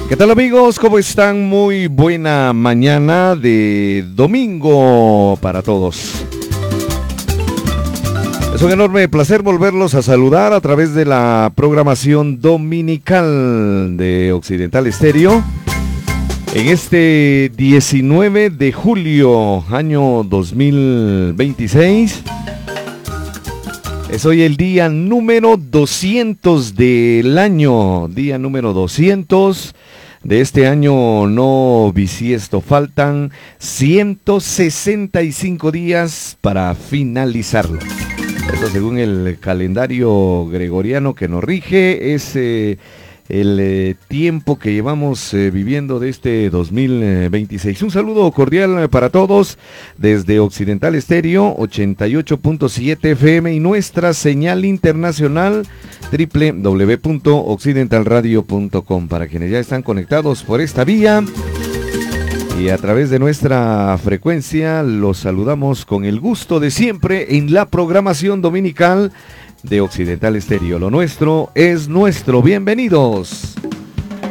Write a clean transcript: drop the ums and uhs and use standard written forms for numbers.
¿Qué tal, amigos? ¿Cómo están? Muy buena mañana de domingo para todos. Es un enorme placer volverlos a saludar a través de la programación dominical de Occidental Estéreo. En este 19 de julio, año 2026. Es hoy el día número 200 del año, día número 200 de este año no bisiesto. Faltan 165 días para finalizarlo. Esto según el calendario gregoriano que nos rige, es el tiempo que llevamos viviendo de este 2026. Un saludo cordial para todos desde Occidental Estéreo 88.7 FM y nuestra señal internacional www.occidentalradio.com para quienes ya están conectados por esta vía. Y a través de nuestra frecuencia los saludamos con el gusto de siempre en la programación dominical de Occidental Estéreo. Lo nuestro es nuestro. Bienvenidos.